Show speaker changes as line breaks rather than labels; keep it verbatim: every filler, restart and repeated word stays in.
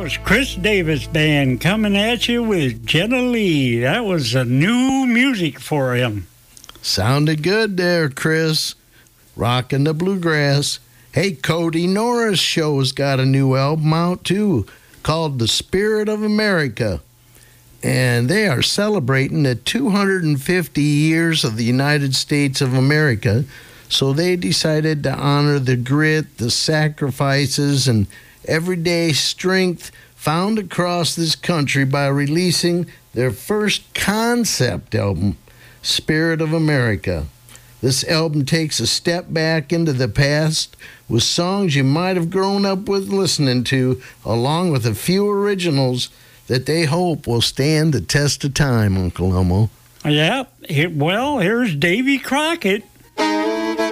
was Chris Davis Band coming at you with Jenna Lee. That was a new music for him.
Sounded good there, Chris. Rockin' the bluegrass. Hey, Cody Norris Show's got a new album out, too, called The Spirit of America. And they are celebrating the two hundred fifty years of the United States of America. So they decided to honor the grit, the sacrifices, and everyday strength found across this country by releasing their first concept album, Spirit of America. This album takes a step back into the past with songs you might have grown up with listening to, along with a few originals that they hope will stand the test of time, Uncle Elmo.
Yeah, well, here's Davy Crockett.